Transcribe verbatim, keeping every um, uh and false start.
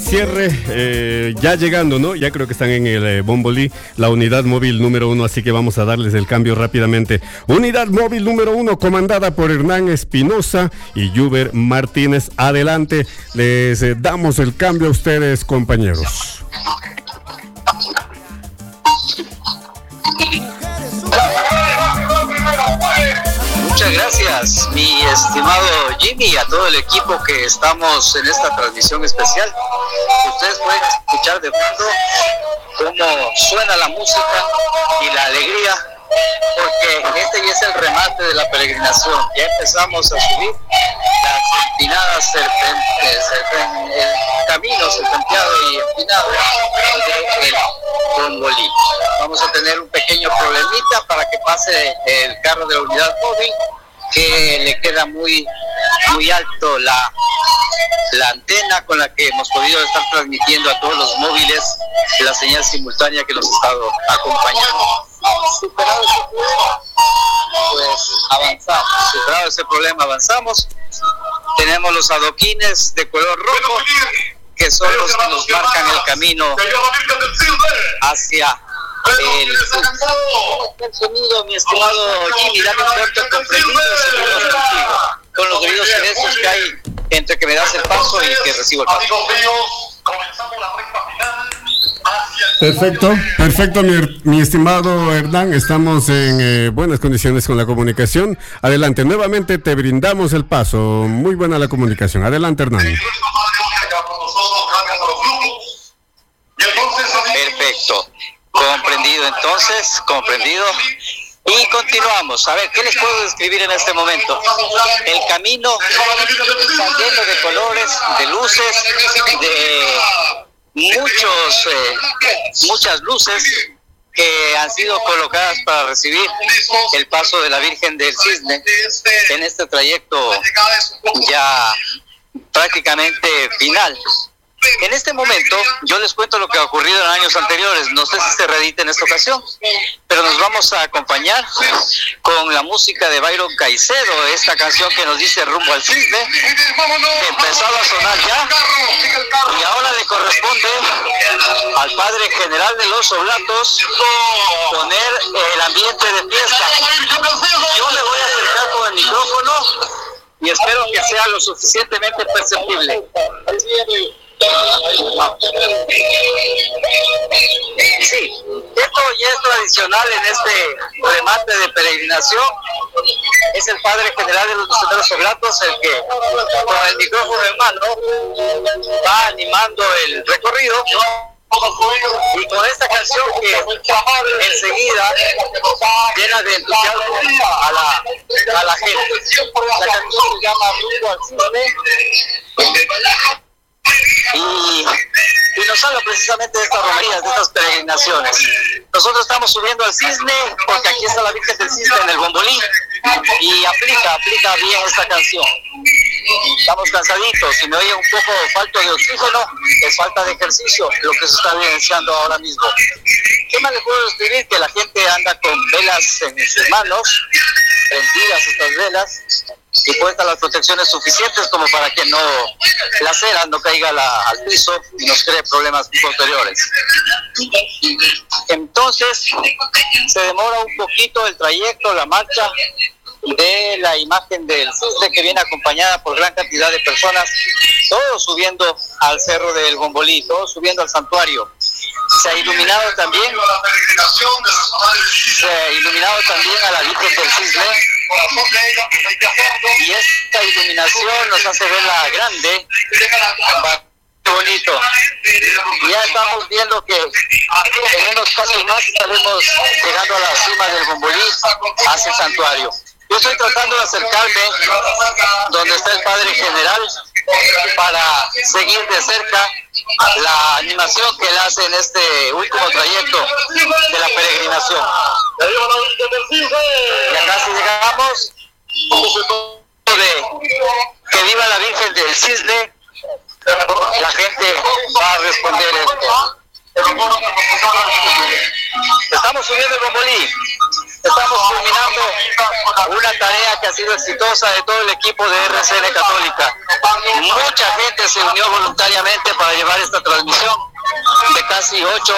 cierre, eh, ya llegando, ¿no? Ya creo que están en el eh, Bombolí, la unidad móvil número uno, así que vamos a darles el cambio rápidamente. Unidad móvil número uno, comandada por Hernán Espinosa y Yuber Martínez. Adelante, les eh, damos el cambio a ustedes, compañeros. Muchas gracias, mi estimado Jimmy, y a todo el equipo que estamos en esta transmisión especial. Ustedes pueden escuchar de fondo cómo suena la música y la alegría, porque este ya es el remate de la peregrinación. Ya empezamos a subir las empinadas serpentes, el, el camino serpenteado y empinado del Bombolí. Vamos a tener un pequeño problemita para que pase el carro de la unidad móvil, que le queda muy muy alto la, la antena con la que hemos podido estar transmitiendo a todos los móviles la señal simultánea que nos ha estado acompañando. Superado ese problema, pues avanzamos. Superado ese problema, avanzamos. Tenemos los adoquines de color rojo, que son los que nos marcan el camino hacia el, el sonido, mi estimado Jimmy. Dame un fuerte comprendido, seguimos contigo, con los debidos silencios que hay entre que me das el paso y que recibo el paso. Perfecto, perfecto, mi, mi estimado Hernán, estamos en eh, buenas condiciones con la comunicación. Adelante, nuevamente te brindamos el paso. Muy buena la comunicación. Adelante, Hernán. Perfecto. Comprendido entonces, comprendido. Y continuamos. A ver, ¿qué les puedo describir en este momento? El camino está lleno de colores, de luces, de muchos, eh, muchas luces que han sido colocadas para recibir el paso de la Virgen del Cisne en este trayecto ya prácticamente final. En este momento, yo les cuento lo que ha ocurrido en años anteriores. No sé si se reedita en esta ocasión, pero nos vamos a acompañar con la música de Byron Caicedo, esta canción que nos dice Rumbo al Cisne, que empezaba a sonar ya, y ahora le corresponde al padre general de los Oblatos poner el ambiente de fiesta. Yo me voy a acercar con el micrófono y espero que sea lo suficientemente perceptible. Sí, esto ya es tradicional en este remate de peregrinación. Es el padre general de los misioneros oblatos el que con el micrófono en mano va animando el recorrido, y con esta canción que enseguida llena de entusiasmo a la, a la gente. La canción se llama Rumbo al Cisne y, y nos habla precisamente de estas romerías, de estas peregrinaciones. Nosotros estamos subiendo al Cisne porque aquí está la Virgen del Cisne en el Bombolí, y aplica, aplica bien esta canción. Estamos cansaditos, si me oye un poco falto de oxígeno, es falta de ejercicio, lo que se está evidenciando ahora mismo. ¿Qué más le puedo describir? Que la gente anda con velas en sus manos, prendidas estas velas, y puestas las protecciones suficientes como para que no la cera no caiga la, al piso y nos cree problemas posteriores. Entonces se demora un poquito el trayecto, la marcha de la imagen del Cisne, que viene acompañada por gran cantidad de personas, todos subiendo al cerro del Bombolí, todos subiendo al santuario. Se ha iluminado también se ha iluminado también a la Virgen del Cisne, y esta iluminación nos hace verla grande, qué bonito. Ya estamos viendo que en unos pasos más estaremos llegando a la cima del Bombolí, hacia el santuario. Yo estoy tratando de acercarme donde está el padre general para seguir de cerca la animación que él hace en este último trayecto de la peregrinación. Y acá si llegamos, de que viva la Virgen del Cisne, la gente va a responder esto. Estamos subiendo el Bombolí. estamos culminando una tarea que ha sido exitosa de todo el equipo de R C N Católica. Mucha gente se unió voluntariamente para llevar esta transmisión de casi ocho